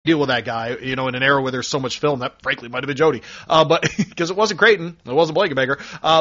deal with that guy, in an era where there's so much film. That frankly might have been Jody, but because it wasn't Creighton, it wasn't Blankenbaker.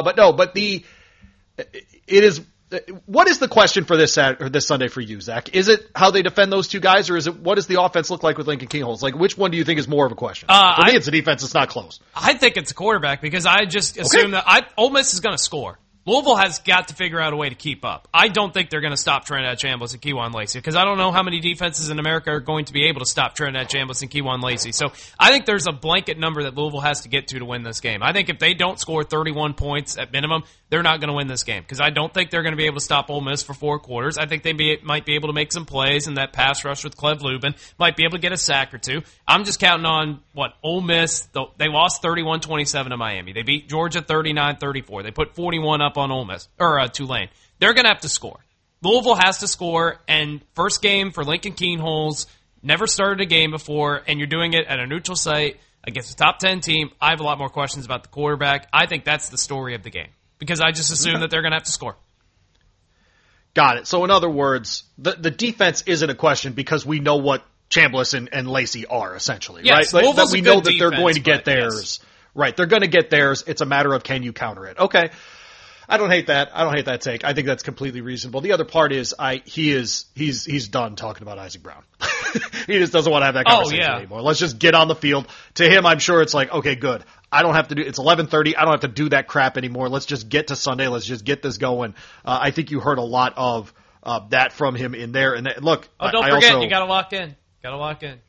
What is the question for this Sunday for you, Zach? Is it how they defend those two guys, or is it what does the offense look like with Lincoln Kingholz? Like, which one do you think is more of a question? For me, it's the defense. It's not close. I think it's a quarterback because I just assume that Ole Miss is going to score. Louisville has got to figure out a way to keep up. I don't think they're going to stop Trinidad Chambliss and Kejuan Lacey because I don't know how many defenses in America are going to be able to stop Trinidad Chambliss and Kejuan Lacey. So I think there's a blanket number that Louisville has to get to win this game. I think if they don't score 31 points at minimum, they're not going to win this game because I don't think they're going to be able to stop Ole Miss for 4 quarters. I think they might be able to make some plays in that pass rush with Clev Lubin, might be able to get a sack or two. I'm just counting on Ole Miss. They lost 31-27 to Miami. They beat Georgia 39-34. They put 41 up on Ole Miss or Tulane. They're going to have to score. Louisville has to score, and first game for Lincoln Kingholz, never started a game before, and you're doing it at a neutral site against a top 10 team. I have a lot more questions about the quarterback. I think that's the story of the game because I just assume that they're going to have to score. Got it. So in other words, the defense isn't a question because we know what Chambliss and Lacey are, essentially, yes, right? Louisville's we know that defense, they're going to get theirs. Yes. Right, they're going to get theirs. It's a matter of can you counter it. Okay. I don't hate that. I don't hate that take. I think that's completely reasonable. The other part is he's done talking about Isaac Brown. He just doesn't want to have that conversation anymore. Let's just get on the field. To him, I'm sure it's like, okay, good. I don't have to do it's 11:30. I don't have to do that crap anymore. Let's just get to Sunday. Let's just get this going. I think you heard a lot of that from him in there. And look, don't forget, you got to lock in. Got to lock in.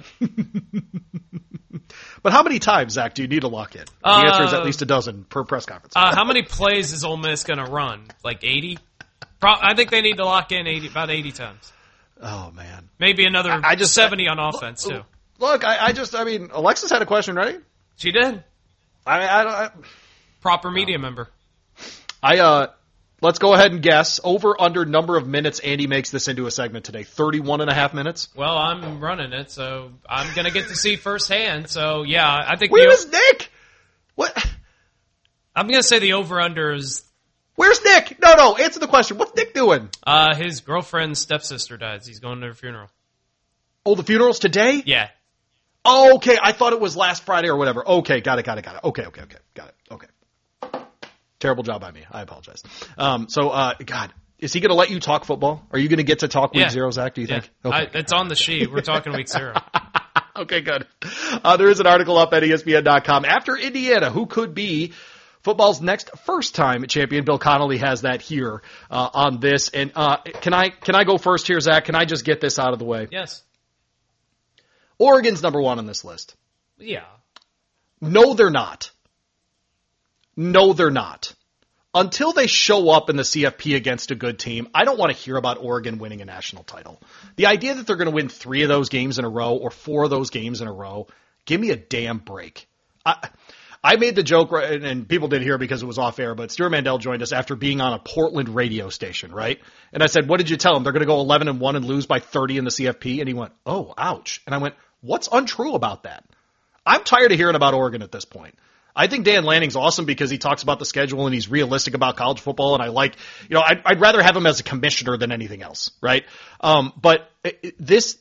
But how many times, Zach, do you need to lock in? The answer is at least a dozen per press conference. How many plays is Ole Miss going to run? Like 80? I think they need to lock in about 80 times. Oh, man. Maybe another 70 on offense, too. Look, Alexis had a question ready. She did. Proper media member. Let's go ahead and guess. Over, under number of minutes Andy makes this into a segment today. 31.5 minutes? Well, I'm running it, so I'm going to get to see firsthand. So, yeah, I think... Where is Nick? What? I'm going to say the over-under is... Where's Nick? No, answer the question. What's Nick doing? His girlfriend's stepsister died. He's going to her funeral. Oh, the funeral's today? Yeah. Oh, okay. I thought it was last Friday or whatever. Okay, got it. Okay. Got it. Okay. Terrible job by me. I apologize. God, is he going to let you talk football? Are you going to get to talk week 0, Zach, do you think? Okay. It's on the sheet. We're talking week 0. Okay, good. There is an article up at ESPN.com. After Indiana, who could be football's next first-time champion? Bill Connolly has that here on this. And can I go first here, Zach? Can I just get this out of the way? Yes. Oregon's number 1 on this list. Yeah. No, they're not. No, they're not. Until they show up in the CFP against a good team, I don't want to hear about Oregon winning a national title. The idea that they're going to win 3 of those games in a row or 4 of those games in a row, give me a damn break. I made the joke, and people didn't hear it because it was off air, but Stuart Mandel joined us after being on a Portland radio station, right? And I said, what did you tell him? They're going to go 11-1 and lose by 30 in the CFP? And he went, oh, ouch. And I went, what's untrue about that? I'm tired of hearing about Oregon at this point. I think Dan Lanning's awesome because he talks about the schedule and he's realistic about college football, and I like, I'd rather have him as a commissioner than anything else, right? But this,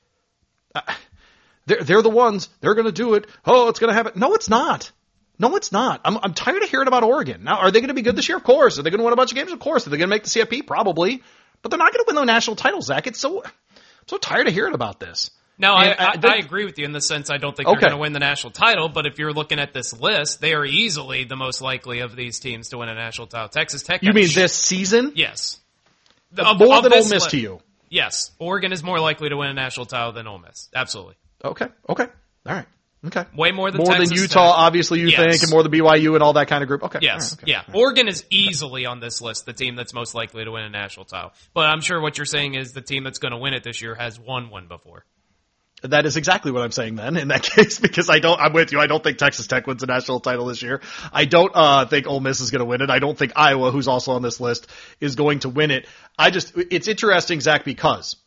they're the ones, they're going to do it. Oh, it's going to happen. No, it's not. No, it's not. I'm tired of hearing about Oregon. Now, are they going to be good this year? Of course. Are they going to win a bunch of games? Of course. Are they going to make the CFP? Probably. But they're not going to win the national title, Zach. I'm so tired of hearing about this. No, I agree with you in the sense I don't think they're going to win the national title, but if you're looking at this list, they are easily the most likely of these teams to win a national title. Texas Tech. You mean this season? Yes. More than Ole Miss to you? Yes. Oregon is more likely to win a national title than Ole Miss. Absolutely. Okay. All right. Okay. Way more than Texas Utah, Tech. Obviously, you think, and more than BYU and all that kind of group. Okay. Yes. Right, okay. Yeah. Oregon is easily on this list, the team that's most likely to win a national title. But I'm sure what you're saying is the team that's going to win it this year has won one before. That is exactly what I'm saying then in that case, because I'm with you. I don't think Texas Tech wins a national title this year. I don't think Ole Miss is going to win it. I don't think Iowa, who's also on this list, is going to win it. It's interesting, Zach, because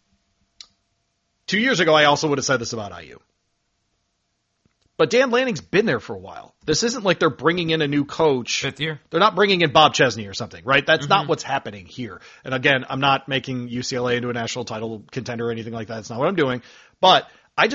2 years ago I also would have said this about IU. But Dan Lanning's been there for a while. This isn't like they're bringing in a new coach. 5th year. They're not bringing in Bob Chesney or something, right? That's not what's happening here. And again, I'm not making UCLA into a national title contender or anything like that. That's not what I'm doing. But